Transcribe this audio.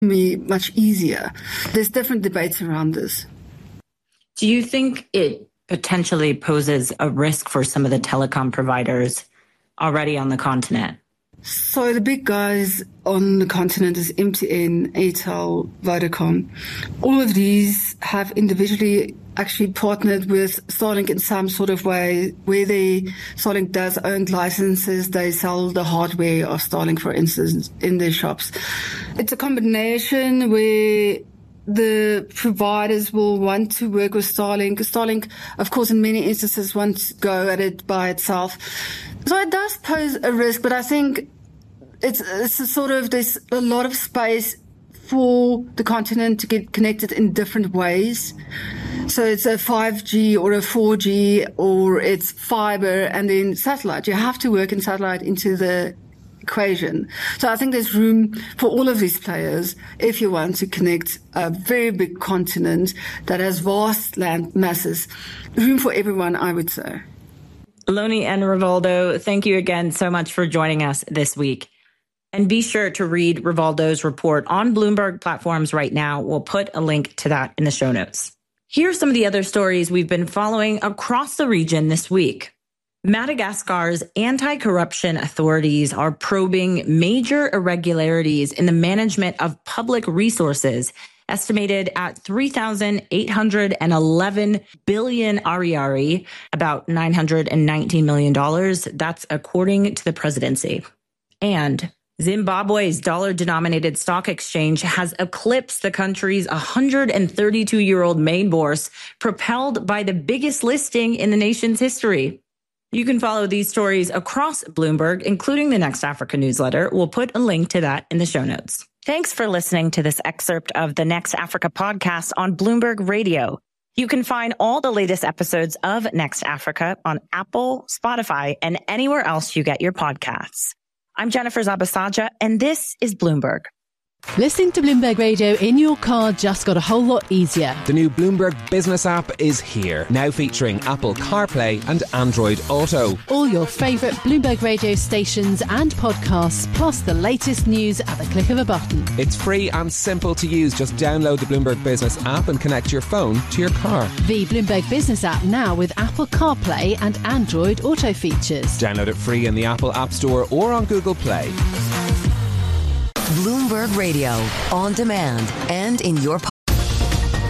be much easier. There's different debates around this. Do you think it potentially poses a risk for some of the telecom providers already on the continent? So the big guys on the continent is MTN, Airtel, Vodacom. All of these have individually actually partnered with Starlink in some sort of way, where Starlink does own licenses. They sell the hardware of Starlink, for instance, in their shops. It's a combination where the providers will want to work with Starlink. Starlink, of course, in many instances wants to go at it by itself. So it does pose a risk, but I think it's a sort of, there's a lot of space for the continent to get connected in different ways. So it's a 5G or a 4G, or it's fiber and then satellite. You have to work in satellite into the equation. So I think there's room for all of these players if you want to connect a very big continent that has vast land masses. Room for everyone, I would say. Loni and Rivaldo, thank you again so much for joining us this week. And be sure to read Rivaldo's report on Bloomberg platforms right now. We'll put a link to that in the show notes. Here's some of the other stories we've been following across the region this week. Madagascar's anti-corruption authorities are probing major irregularities in the management of public resources, estimated at 3,811 billion ariary, about $919 million. That's according to the presidency. And Zimbabwe's dollar-denominated stock exchange has eclipsed the country's 132-year-old main bourse, propelled by the biggest listing in the nation's history. You can follow these stories across Bloomberg, including the Next Africa newsletter. We'll put a link to that in the show notes. Thanks for listening to this excerpt of the Next Africa podcast on Bloomberg Radio. You can find all the latest episodes of Next Africa on Apple, Spotify, and anywhere else you get your podcasts. I'm Jennifer Zabasaja, and this is Bloomberg. Listening to Bloomberg Radio in your car just got a whole lot easier. The new Bloomberg Business app is here, now featuring Apple CarPlay and Android Auto. All your favourite Bloomberg Radio stations and podcasts, plus the latest news at the click of a button. It's free and simple to use. Just download the Bloomberg Business app and connect your phone to your car. The Bloomberg Business app now with Apple CarPlay and Android Auto features. Download it free in the Apple App Store or on Google Play. Bloomberg Radio, on demand and in your